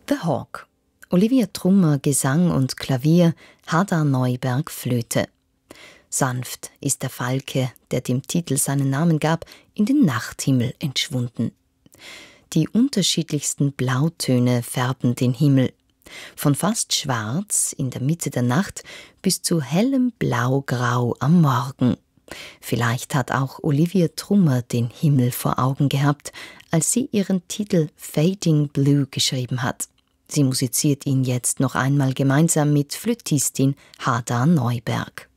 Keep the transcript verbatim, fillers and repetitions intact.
The Hawk. Olivia Trummer Gesang und Klavier, Hadar Neuberg Flöte. Sanft ist der Falke, der dem Titel seinen Namen gab, in den Nachthimmel entschwunden. Die unterschiedlichsten Blautöne färben den Himmel. Von fast schwarz in der Mitte der Nacht bis zu hellem Blaugrau am Morgen. Vielleicht hat auch Olivia Trummer den Himmel vor Augen gehabt, als sie ihren Titel Fading Blue geschrieben hat. Sie musiziert ihn jetzt noch einmal gemeinsam mit Flötistin Hadar Neuberg.